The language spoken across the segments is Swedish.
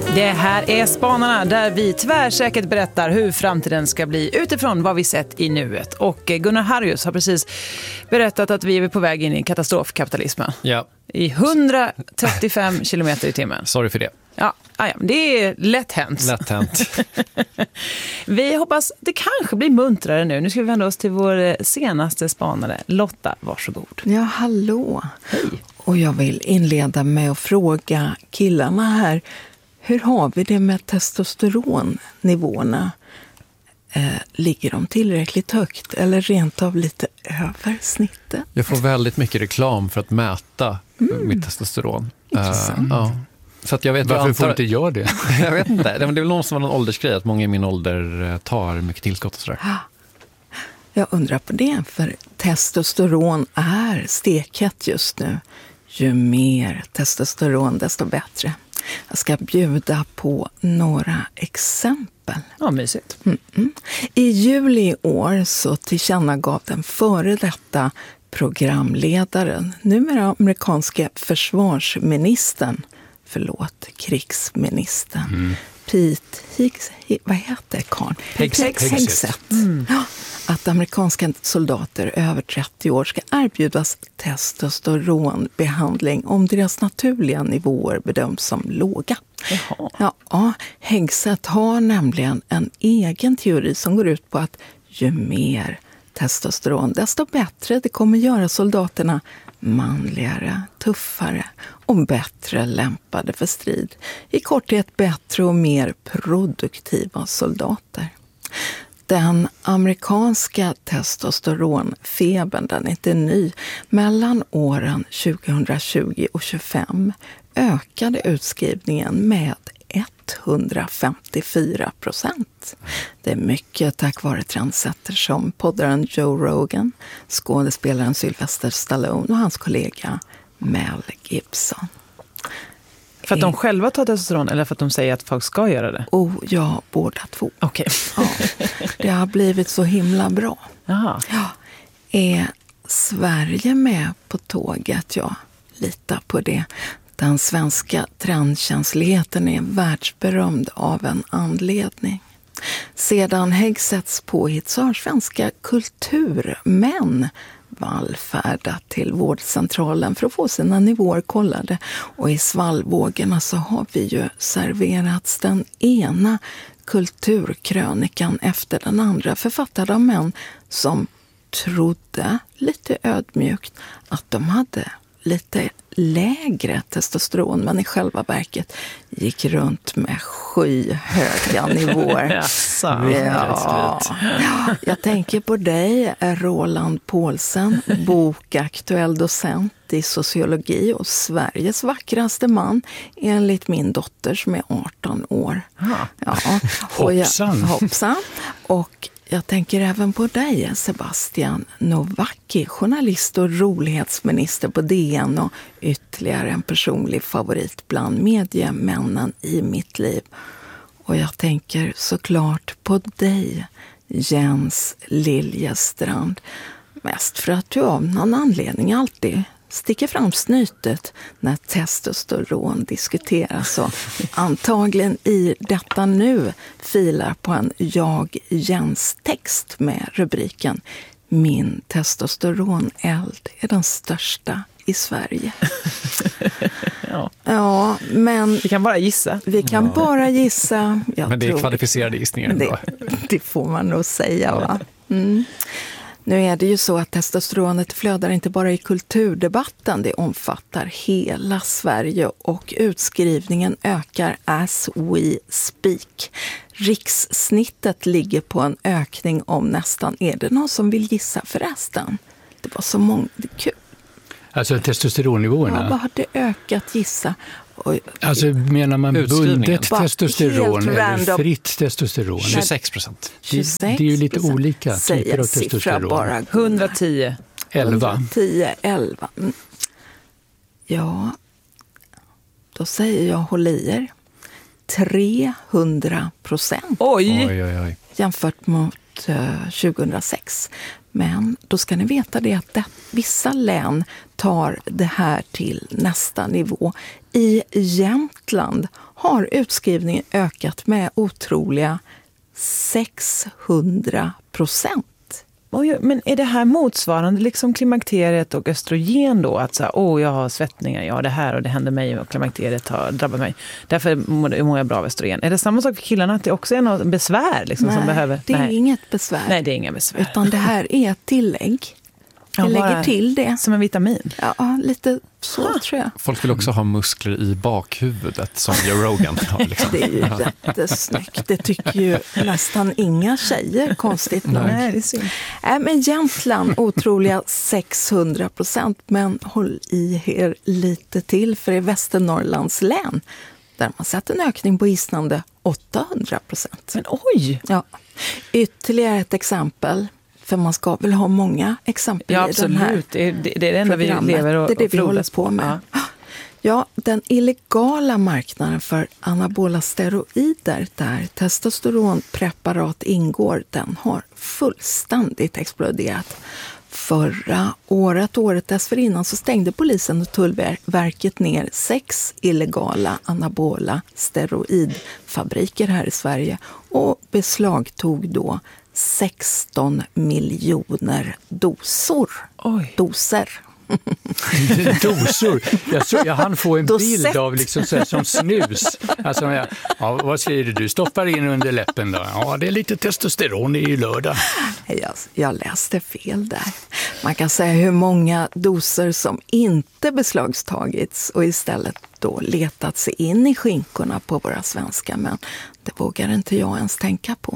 Det här är Spanarna där vi tvärsäkert berättar hur framtiden ska bli utifrån vad vi sett i nuet. Och Gunnar Harrius har precis berättat att vi är på väg in i katastrofkapitalismen. Ja. I 135 kilometer i timmen. Sorry för det. Ja, det är lätt hänt. Lätt hänt. Vi hoppas det kanske blir muntrare nu. Nu ska vi vända oss till vår senaste spanare. Lotta, varsågod. Ja, hallå. Hej. Och jag vill inleda med att fråga killarna här. Hur har vi det med testosteronnivåerna? Ligger de tillräckligt högt eller rent av lite över snittet? Jag får väldigt mycket reklam för att mäta mitt testosteron. Ja. Så att jag vet, varför får du inte göra det? Jag vet inte. Det är väl någon som har någon åldersgrej att många i min ålder tar mycket tillskott och sådär. Jag undrar på det, för testosteron är stekhett just nu. Ju mer testosteron, desto bättre. Jag ska bjuda på några exempel. Ja, mysigt. I juli i år så tillkännagav den före detta programledaren, numera amerikanska försvarsministern, krigsministern, Pete Hegseth, att amerikanska soldater över 30 år ska erbjudas testosteronbehandling om deras naturliga nivåer bedöms som låga. Ja, Hegseth har nämligen en egen teori som går ut på att ju mer testosteron, desto bättre. Det kommer göra soldaterna manligare, tuffare och bättre lämpade för strid. I korthet bättre och mer produktiva soldater. Den amerikanska testosteronfebern, den är inte ny. Mellan åren 2020 och 2025 ökade utskrivningen med 154%. Det är mycket tack vare trendsetter som poddaren Joe Rogan, skådespelaren Sylvester Stallone och hans kollega Mel Gibson. För att de själva tar testosteron eller för att de säger att folk ska göra det? Ja, båda två. Okej. Ja, det har blivit så himla bra. Aha. Ja, är Sverige med på tåget? Ja, lita på det. Den svenska trendkänsligheten är världsberömd av en anledning. Sedan Hegseths påhitt så har svenska kulturmän vallfärdat till vårdcentralen för att få sina nivåer kollade. Och i svallvågorna så har vi ju serverats den ena kulturkrönikan efter den andra, författad av män som trodde lite ödmjukt att de hade lite lägre testosteron, men i själva verket gick runt med skyhöga nivåer. Ja. Jag tänker på dig, Roland Paulsen, bokaktuell docent i sociologi och Sveriges vackraste man, enligt min dotter som är 18 år. Ja. Hoppsan. Och jag tänker även på dig, Sebastian Novacki, journalist och rolighetsminister på DN och ytterligare en personlig favorit bland mediemännen i mitt liv. Och jag tänker såklart på dig, Jens Liljestrand. Mest för att du av någon anledning alltid sticker fram snytet när testosteron diskuteras och antagligen i detta nu filar på en jag-Jens-text med rubriken "Min testosteroneld är den största i Sverige". Ja, men vi kan bara gissa. Jag men det är tror kvalificerade gissningar ändå. Det får man nog säga, va? Nu är det ju så att testosteronet flödar inte bara i kulturdebatten, det omfattar hela Sverige och utskrivningen ökar as we speak. Rikssnittet ligger på en ökning om nästan, är det någon som vill gissa förresten? Det var så många, det är kul. Alltså testosteronnivåerna? Ja, vad har det ökat, gissa? Alltså menar man bundet testosteron eller fritt testosteron? 26%. Det är ju lite olika typer av testosteron. 110. 11. 11. Ja, då säger jag håll i er. 300%. Oj. Jämfört mot 2006. Men då ska ni veta det att vissa län tar det här till nästa nivå. i Jämtland har utskrivningen ökat med otroliga 600%. Men är det här motsvarande liksom klimakteriet och östrogen då? Att jag har svettningar, jag har det här och det händer mig och klimakteriet har drabbat mig. Därför mår jag bra av östrogen. Är det samma sak för killarna att det också är något besvär liksom, nej, som behöver? Det är inget besvär. Nej, det är inget besvär. Utan det här är ett tillägg. Jag lägger till det. Som en vitamin? Ja, lite så tror jag. Folk vill också ha muskler i bakhuvudet som Joe Rogan har. Liksom. Det är ju jättesnyggt. Det tycker ju nästan inga tjejer, konstigt nog. Nej, det är synd. Men Jämtland, otroliga 600%. Men håll i er lite till, för i Västernorrlands län där man sett en ökning på hisnande 800%. Men oj! Ja. Ytterligare ett exempel. För man ska väl ha många exempel i den här. Absolut. Det är det enda vi lever och det är det vi håller på med. Ja, den illegala marknaden för anabola steroider där testosteronpreparat ingår, den har fullständigt exploderat. Förra året dessförinnan, så stängde polisen och Tullverket ner 6 illegala anabola steroidfabriker här i Sverige och beslagtog då 16 miljoner doser. Dosor. Jag hann få en bild av liksom så här, som snus. Alltså, vad säger du? Stoppar in under läppen då? Ja, det är lite testosteron i lördag. Jag läste fel där. Man kan säga hur många doser som inte beslagstagits och istället då letat sig in i skinkorna på våra svenska män. Det vågar inte jag ens tänka på.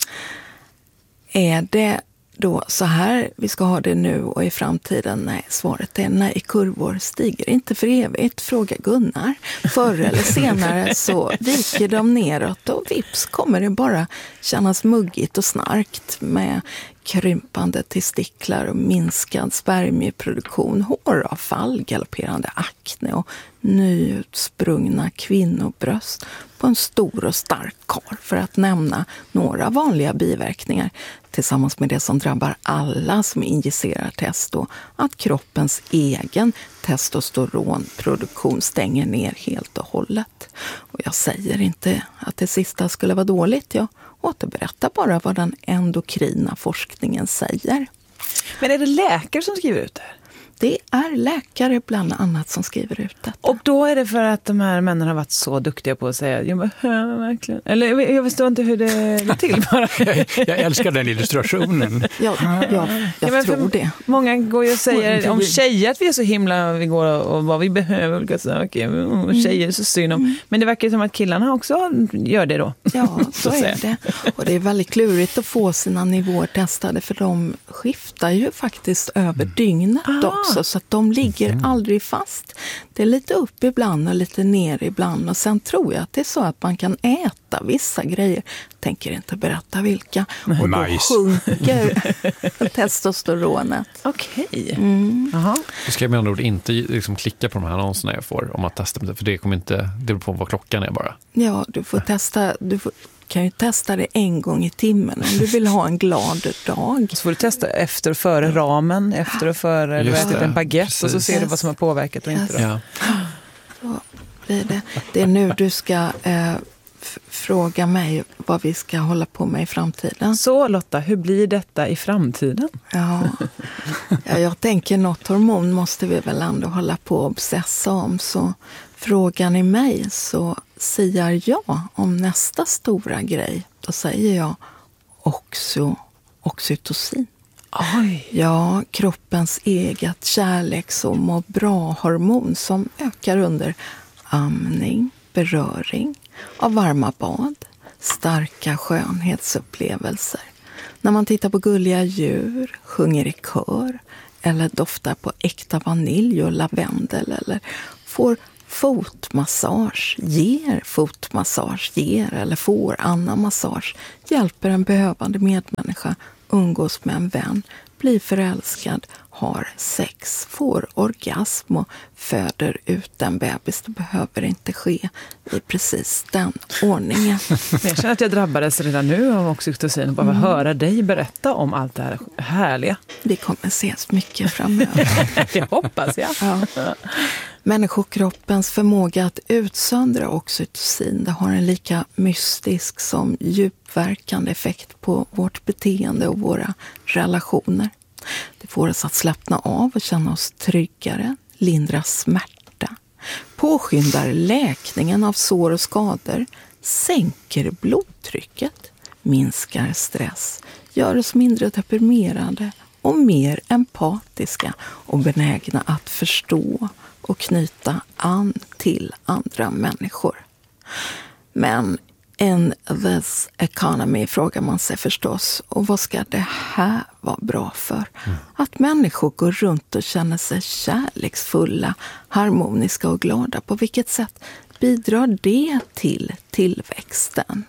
Är det då så här vi ska ha det nu och i framtiden? Nej, svaret är nej, kurvor stiger inte för evigt, fråga Gunnar. Förr eller senare så viker de neråt och vips kommer det bara kännas muggigt och snarkt med krympande testiklar och minskad spermieproduktion, håravfall, galopperande akne och nyutsprungna kvinnobröst på en stor och stark karl, för att nämna några vanliga biverkningar, tillsammans med det som drabbar alla som injicerar testo, att kroppens egen testosteronproduktion stänger ner helt och hållet. Och jag säger inte att det sista skulle vara dåligt, jag återberättar bara vad den endokrina forskningen säger. Men är det läkare som skriver ut det här? Det är läkare bland annat som skriver ut detta. Och då är det för att de här männen har varit så duktiga på att säga, jag behöver verkligen. Eller jag förstår inte hur det går till bara. Jag älskar den illustrationen. Jag tror det. Många går ju och säger om tjejer att vi är så himla, vi går och vad vi behöver olika saker. Och tjejer är så synd om. Men det verkar som att killarna också gör det då. Ja, så är det. Och det är väldigt klurigt att få sina nivåer testade, för de skiftar ju faktiskt över dygnet också. Så att de ligger aldrig fast. Det är lite upp ibland och lite ner ibland. Och sen tror jag att det är så att man kan äta vissa grejer. Tänker inte berätta vilka. Och då sjunker testosteronet. Okej. Då ska jag med andra ord inte liksom klicka på de här annonserna jag får om att testa. För det kommer inte, det beror på vad klockan är bara. Ja, du får testa. Kan ju testa det en gång i timmen om du vill ha en glad dag. Så får du testa efter och före ramen, efter och före du ätit en baguette. Precis. Och så ser du vad som har påverkat och inte. Ja. Så blir det. Det är nu du ska fråga mig vad vi ska hålla på med i framtiden. Så Lotta, hur blir detta i framtiden? Ja, jag tänker något hormon måste vi väl ändå hålla på och obsessa om. Så frågar ni mig så säger jag om nästa stora grej. Då säger jag oxytocin. Oj. Ja, kroppens eget kärleks- och må bra-hormon som ökar under amning, beröring, av varma bad, starka skönhetsupplevelser. När man tittar på gulliga djur, sjunger i kör eller doftar på äkta vanilj och lavendel eller får fotmassage, ger eller får annan massage, hjälper en behövande medmänniska, umgås med en vän, blir förälskad, har sex, får orgasm och föder ut en bebis. Det behöver inte ske i precis den ordningen. Jag känner att jag drabbades redan nu av oxytocin och bara höra dig berätta om allt det här härliga. Vi kommer ses mycket framöver. Jag hoppas, ja. Människokroppens förmåga att utsöndra oxytocin, det har en lika mystisk som djupverkande effekt på vårt beteende och våra relationer. Det får oss att slappna av och känna oss tryggare, lindra smärta, påskyndar läkningen av sår och skador, sänker blodtrycket, minskar stress, gör oss mindre deprimerade och mer empatiska och benägna att förstå och knyta an till andra människor. Men in this economy frågar man sig förstås, och vad ska det här vara bra för? Att människor går runt och känner sig kärleksfulla, harmoniska och glada. På vilket sätt bidrar det till tillväxten?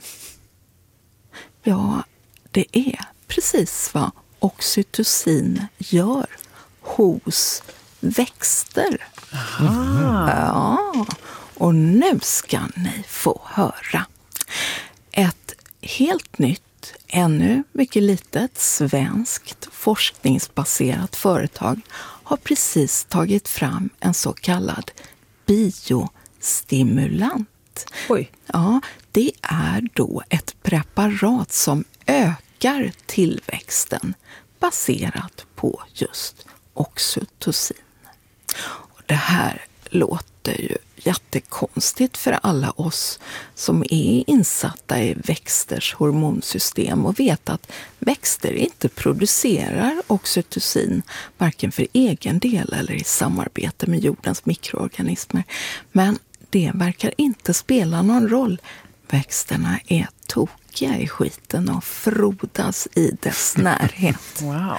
Ja, det är precis vad oxytocin gör hos växter. Ja, och nu ska ni få höra. Ett helt nytt, ännu mycket litet svenskt forskningsbaserat företag har precis tagit fram en så kallad biostimulant. Oj. Ja, det är då ett preparat som ökar tillväxten baserat på just oxytocin. Och det här låter ju jättekonstigt för alla oss som är insatta i växters hormonsystem och vet att växter inte producerar oxytocin varken för egen del eller i samarbete med jordens mikroorganismer. Men det verkar inte spela någon roll. Växterna är tokiga i skiten och frodas i dess närhet. Wow.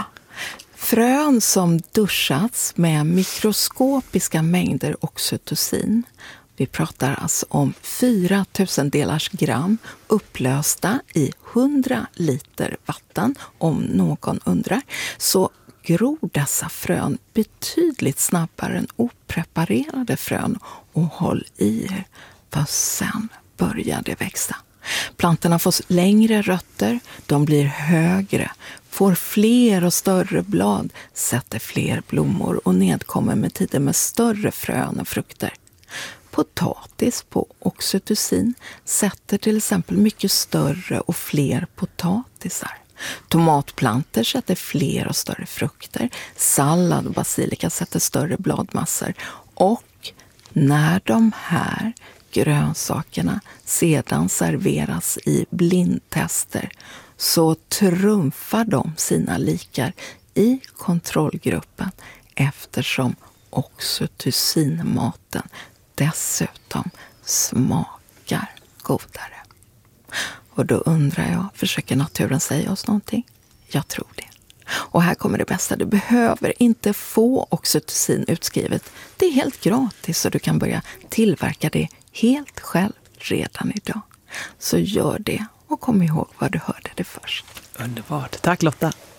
Frön som duschats med mikroskopiska mängder oxytocin. Vi pratar alltså om 4000 gram upplösta i 100 liter vatten, om någon undrar. Så gror dessa frön betydligt snabbare än opreparerade frön, och håll i er, för sen börjar det växa. Plantorna får längre rötter, de blir högre, får fler och större blad, sätter fler blommor och nedkommer med tiden med större frön och frukter. Potatis på oxytocin sätter till exempel mycket större och fler potatisar. Tomatplanter sätter fler och större frukter. Sallad och basilika sätter större bladmassor. Och när de här grönsakerna sedan serveras i blindtester så trumfar de sina likar i kontrollgruppen, eftersom oxytocinmaten dessutom smakar godare. Och då undrar jag, försöker naturen säga oss någonting? Jag tror det. Och här kommer det bästa, du behöver inte få oxytocin utskrivet. Det är helt gratis och du kan börja tillverka det helt själv redan idag. Så gör det och kom ihåg vad du hörde det först. Underbart. Tack Lotta.